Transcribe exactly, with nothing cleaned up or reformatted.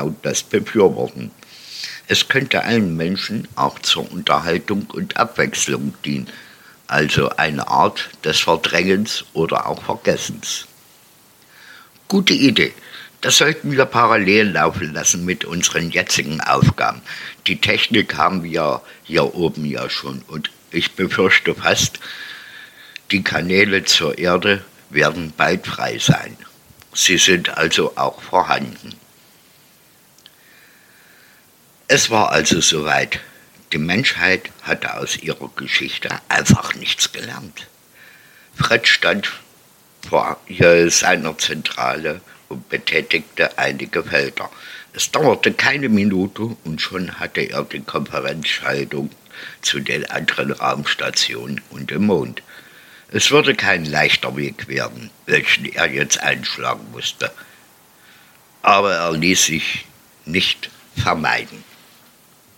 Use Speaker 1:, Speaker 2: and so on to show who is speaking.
Speaker 1: genau das befürworten. Es könnte allen Menschen auch zur Unterhaltung und Abwechslung dienen, also eine Art des Verdrängens oder auch Vergessens. Gute Idee. Das sollten wir parallel laufen lassen mit unseren jetzigen Aufgaben. Die Technik haben wir hier oben ja schon und ich befürchte fast, die Kanäle zur Erde werden bald frei sein. Sie sind also auch vorhanden. Es war also soweit. Die Menschheit hatte aus ihrer Geschichte einfach nichts gelernt. Fred stand vor seiner Zentrale und betätigte einige Felder. Es dauerte keine Minute und schon hatte er die Konferenzschaltung zu den anderen Raumstationen und dem Mond. Es würde kein leichter Weg werden, welchen er jetzt einschlagen musste. Aber er ließ sich nicht vermeiden.